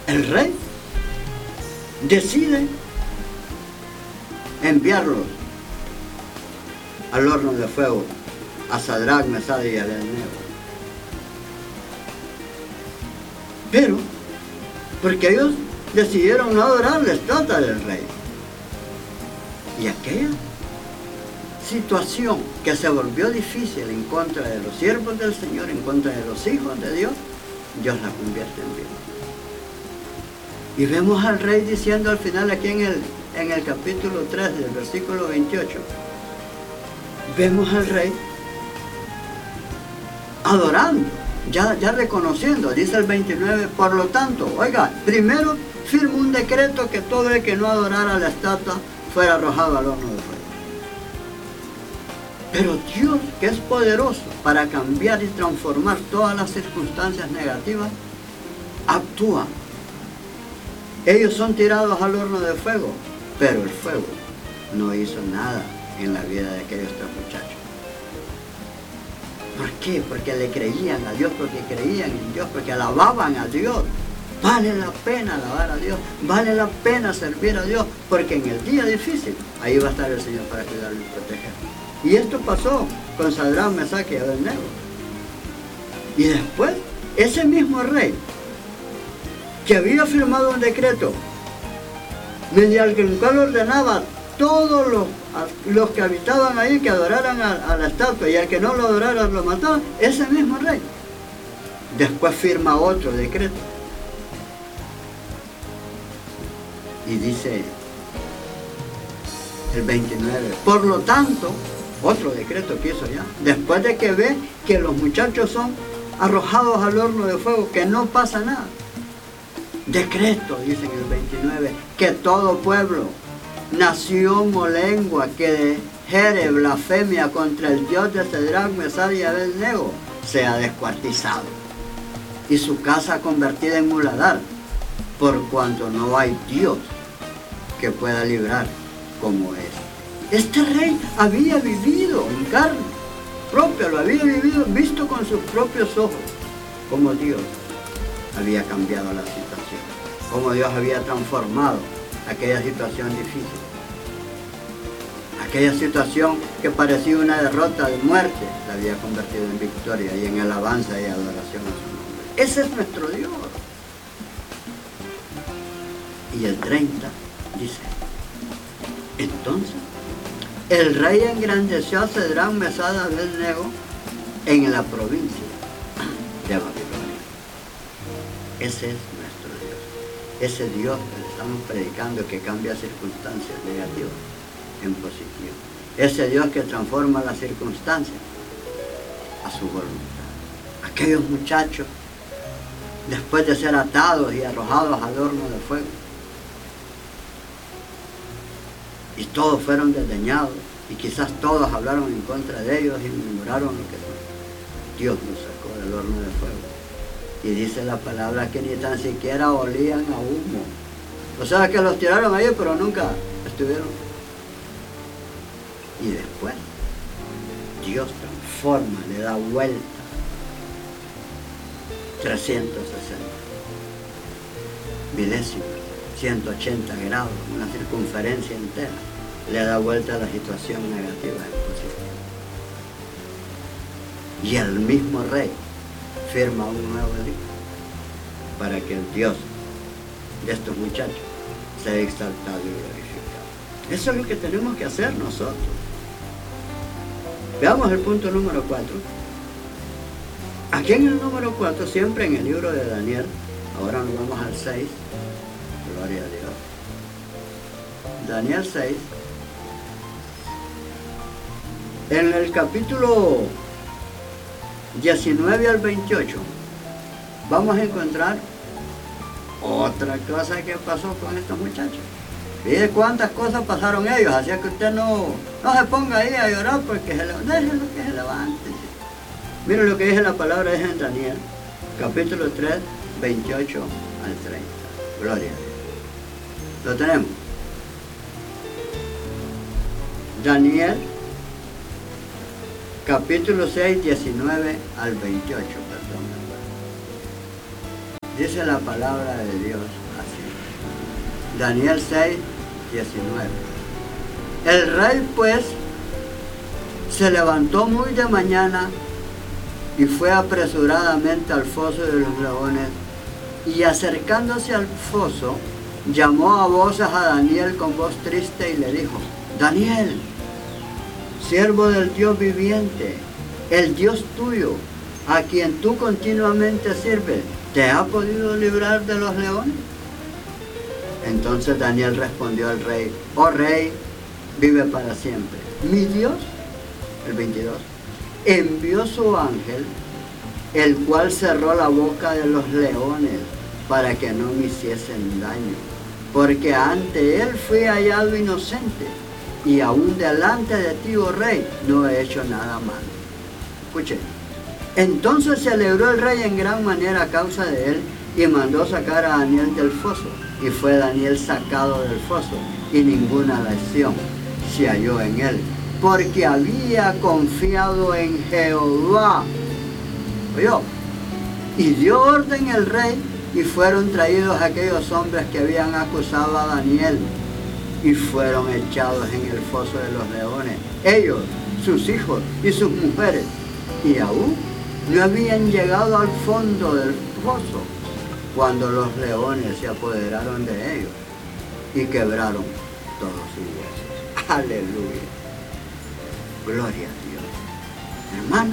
el rey decide enviarlos al horno de fuego, a Sadrach, Mesach y Abednego. Pero, porque ellos decidieron no adorar la estatua del rey. Y aquella situación que se volvió difícil en contra de los siervos del Señor, en contra de los hijos de Dios, Dios la convierte en bien. Y vemos al rey diciendo al final aquí en el capítulo 3 del versículo 28, vemos al rey adorando, ya reconociendo, dice el 29, por lo tanto, oiga, primero firma un decreto que todo el que no adorara la estatua fuera arrojado al horno de fuego. Pero Dios, que es poderoso para cambiar y transformar todas las circunstancias negativas, actúa. Ellos son tirados al horno de fuego, pero el fuego no hizo nada en la vida de aquellos tres muchachos. ¿Por qué? Porque le creían a Dios, porque creían en Dios, porque alababan a Dios. Vale la pena alabar a Dios, vale la pena servir a Dios, porque en el día difícil, ahí va a estar el Señor para cuidarlo y proteger. Y esto pasó con Sadrach, Mesach y Abednego. Y después, ese mismo rey, que había firmado un decreto, mediante el cual ordenaba a todos los que habitaban ahí que adoraran a la estatua, y al que no lo adorara lo mataban, ese mismo rey, después firma otro decreto. Y dice el 29, por lo tanto, otro decreto que hizo ya, después de que ve que los muchachos son arrojados al horno de fuego, que no pasa nada. Decreto, dice en el 29, que todo pueblo, nación o lengua que dijere blasfemia contra el Dios de Sadrach, Mesach y Abednego sea descuartizado y su casa convertida en muladar, por cuanto no hay Dios que pueda librar como es. Este rey había vivido en carne propia, lo había visto con sus propios ojos, como Dios había cambiado la situación, como Dios había transformado aquella situación difícil, aquella situación que parecía una derrota de muerte, la había convertido en victoria y en alabanza y adoración a su nombre. Ese es nuestro Dios. Y el 30 dice, entonces el rey engrandeció a Sadrach, Mesach y Abednego en la provincia de Babilonia. Ese es nuestro Dios. Ese Dios que le estamos predicando, que cambia circunstancias negativas en positivo. Ese Dios que transforma las circunstancias a su voluntad. Aquellos muchachos, después de ser atados y arrojados al horno de fuego, y todos fueron desdeñados, y quizás todos hablaron en contra de ellos y murmuraron lo que fue. Dios los sacó del horno de fuego. Y dice la palabra que ni tan siquiera olían a humo. O sea que los tiraron ahí, pero nunca estuvieron. Y después, Dios transforma, le da vuelta 360 milésimas, 180 grados, una circunferencia entera, le da vuelta a la situación negativa en positivo. Y el mismo rey firma un nuevo edicto para que el Dios de estos muchachos sea exaltado y glorificado. Eso es lo que tenemos que hacer nosotros. Veamos el punto número 4. Aquí en el número 4, siempre en el libro de Daniel, ahora nos vamos al 6, gloria a Dios. Daniel 6, en el capítulo 19 al 28, vamos a encontrar otra cosa que pasó con estos muchachos. Fíjate cuántas cosas pasaron ellos, así que usted no se ponga ahí a llorar porque déjenlo que se levante. Miren lo que dice la palabra de Daniel, capítulo 3, 28 al 30. Gloria a Dios. Lo tenemos. Daniel, capítulo 6, 19 al 28, perdón. Dice la palabra de Dios así. Daniel 6, 19. El rey pues se levantó muy de mañana y fue apresuradamente al foso de los leones, y acercándose al foso, llamó a voces a Daniel con voz triste y le dijo: Daniel, siervo del Dios viviente, el Dios tuyo, a quien tú continuamente sirves, ¿te ha podido librar de los leones? Entonces Daniel respondió al rey: oh rey, vive para siempre. Mi Dios, el 22, envió su ángel, el cual cerró la boca de los leones para que no me hiciesen daño, porque ante él fui hallado inocente, y aún delante de ti, oh rey, no he hecho nada malo. Escuche. Entonces se alegró el rey en gran manera a causa de él, y mandó sacar a Daniel del foso, y fue Daniel sacado del foso, y ninguna lesión se halló en él, porque había confiado en Jehová. ¿Oyó? Y dio orden el rey, y fueron traídos aquellos hombres que habían acusado a Daniel, y fueron echados en el foso de los leones, ellos, sus hijos y sus mujeres, y aún no habían llegado al fondo del foso cuando los leones se apoderaron de ellos y quebraron todos sus huesos. Aleluya. Gloria a Dios. Hermano,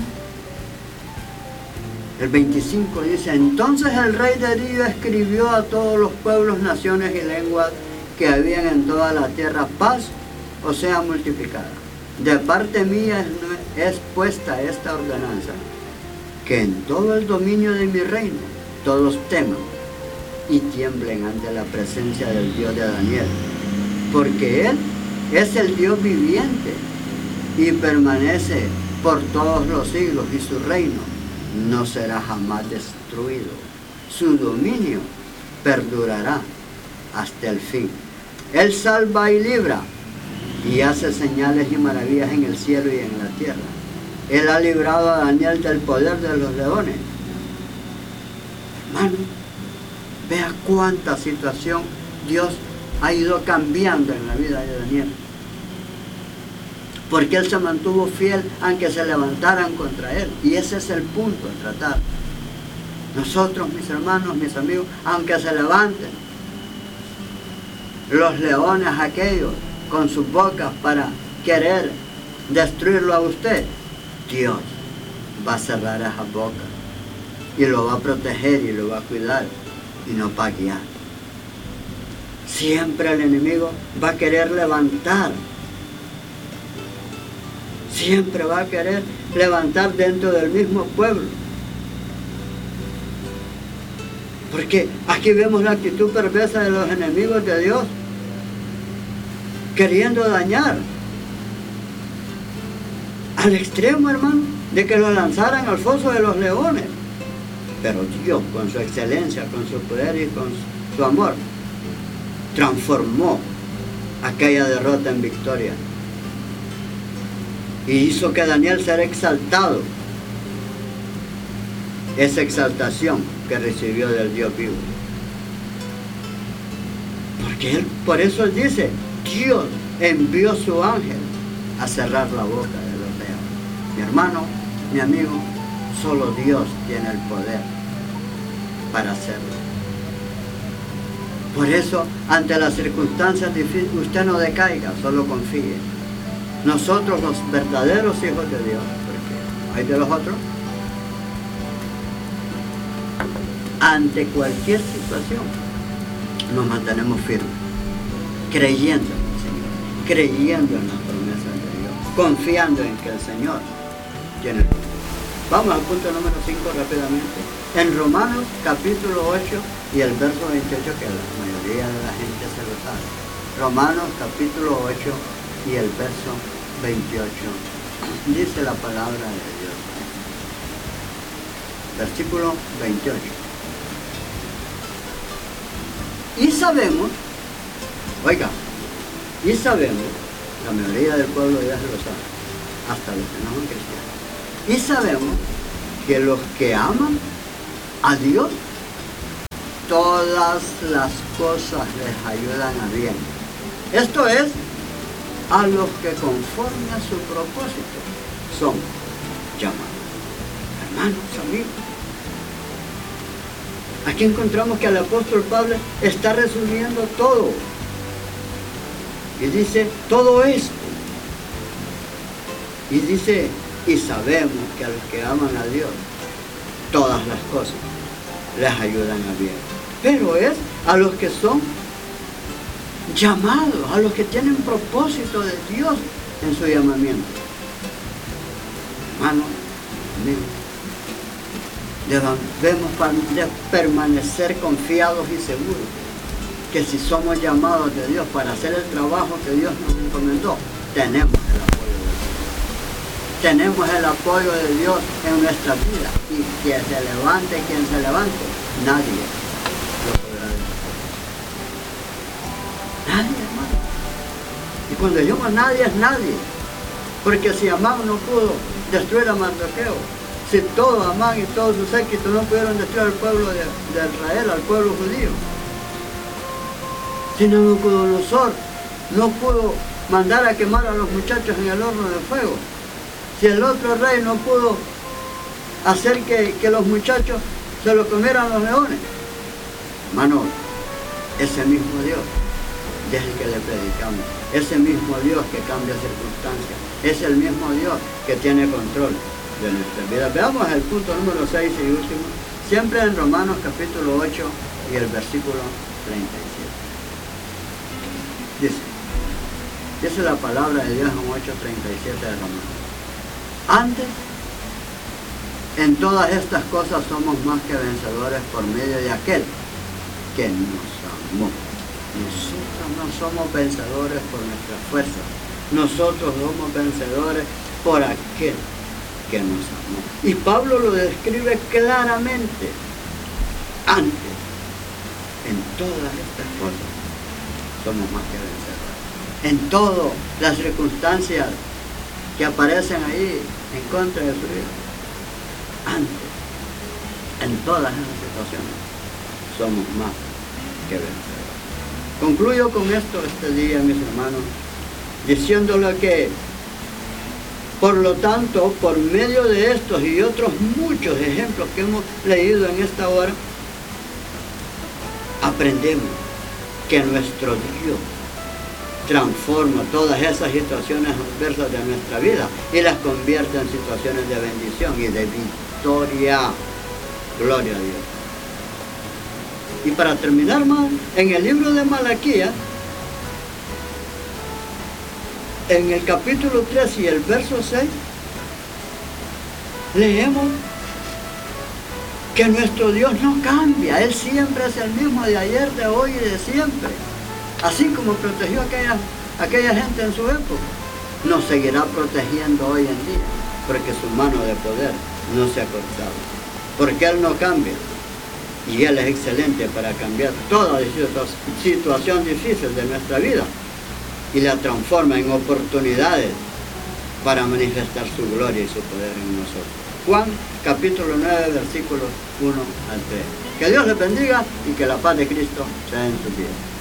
el 25 dice: entonces el rey Darío escribió a todos los pueblos, naciones y lenguas que habían en toda la tierra: paz o sea multiplicada. De parte mía es puesta esta ordenanza, que en todo el dominio de mi reino todos teman y tiemblen ante la presencia del Dios de Daniel, porque Él es el Dios viviente y permanece por todos los siglos, y su reino no será jamás destruido. Su dominio perdurará hasta el fin. Él salva y libra, y hace señales y maravillas en el cielo y en la tierra. Él ha librado a Daniel del poder de los leones. Hermano, vea cuánta situación Dios ha ido cambiando en la vida de Daniel. Porque él se mantuvo fiel aunque se levantaran contra él. Y ese es el punto a tratar. Nosotros, mis hermanos, mis amigos, aunque se levanten los leones aquellos con sus bocas para querer destruirlo a usted, Dios va a cerrar esas bocas y lo va a proteger y lo va a cuidar y nos va a guiar. Siempre el enemigo va a querer levantar, siempre va a querer levantar dentro del mismo pueblo. Porque aquí vemos la actitud perversa de los enemigos de Dios, queriendo dañar al extremo, hermano, de que lo lanzaran al foso de los leones. Pero Dios, con su excelencia, con su poder y con su amor, transformó aquella derrota en victoria y hizo que Daniel sea exaltado. Esa exaltación que recibió del Dios vivo. Porque él, por eso él dice: Dios envió su ángel a cerrar la boca de los leones. Mi hermano, mi amigo, solo Dios tiene el poder para hacerlo. Por eso, ante las circunstancias difíciles, usted no decaiga, solo confíe. Nosotros, los verdaderos hijos de Dios, porque hay de los otros, ante cualquier situación nos mantenemos firmes, creyendo en el Señor, creyendo en las promesas de Dios, confiando en que el Señor tiene el control. Vamos al punto número 5 rápidamente. En Romanos capítulo 8 y el verso 28, que la mayoría de la gente se lo sabe. Romanos capítulo 8 y el verso 28 dice la palabra de Dios. Versículo 28. Y sabemos, oiga, y sabemos, la mayoría del pueblo ya se lo sabe, hasta los que no son cristianos, y sabemos que los que aman a Dios, todas las cosas les ayudan a bien. Esto es, a los que conforme a su propósito son llamados. Hermanos, amigos, aquí encontramos que el apóstol Pablo está resumiendo todo. Y dice, todo esto. Y dice, y sabemos que a los que aman a Dios, todas las cosas les ayudan a bien. Pero es a los que son llamados, a los que tienen propósito de Dios en su llamamiento. Hermanos, amigos, debemos permanecer confiados y seguros que si somos llamados de Dios para hacer el trabajo que Dios nos encomendó, tenemos el apoyo de Dios. Tenemos el apoyo de Dios en nuestra vida. Y quien se levante, nadie lo podrá destruir. Nadie, hermano. Y cuando digo nadie, es nadie. Porque si Amán no pudo destruir a Mardoqueo, si todo Amán y todos sus séquitos no pudieron destruir al pueblo de Israel, al pueblo judío, si Nabucodonosor no pudo mandar a quemar a los muchachos en el horno de fuego, si el otro rey no pudo hacer que los muchachos se lo comieran los leones, hermano, ese mismo Dios es el que le predicamos, ese mismo Dios que cambia circunstancias, es el mismo Dios que tiene control de nuestra vida. Veamos el punto número 6 y último, siempre en Romanos capítulo 8 y el versículo 37. Dice la palabra de Dios en 8:37 de Romanos. Antes, en todas estas cosas somos más que vencedores por medio de aquel que nos amó. Nosotros no somos vencedores por nuestra fuerza. Nosotros somos vencedores por aquel que nos amó. Y Pablo lo describe claramente. Antes, en todas estas cosas, somos más que vencedores. En todas las circunstancias que aparecen ahí en contra de su vida. Antes, en todas esas situaciones, somos más que vencedores. Concluyo con esto este día, mis hermanos, diciéndole que, por lo tanto, por medio de estos y otros muchos ejemplos que hemos leído en esta hora, aprendemos que nuestro Dios transforma todas esas situaciones adversas de nuestra vida y las convierte en situaciones de bendición y de victoria. Gloria a Dios. Y para terminar más, en el libro de Malaquías, en el capítulo 3 y el verso 6, leemos que nuestro Dios no cambia, Él siempre es el mismo de ayer, de hoy y de siempre. Así como protegió a aquella gente en su época, nos seguirá protegiendo hoy en día, porque su mano de poder no se ha cortado. Porque Él no cambia, y Él es excelente para cambiar toda situación difícil de nuestra vida y la transforma en oportunidades para manifestar su gloria y su poder en nosotros. Juan capítulo 9, versículos 1 al 3. Que Dios les bendiga y que la paz de Cristo sea en sus vidas.